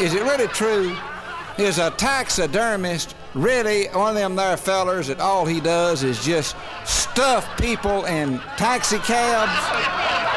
is it really true? Is a taxidermist really one of them there fellers that all he does is just stuff people in taxi cabs?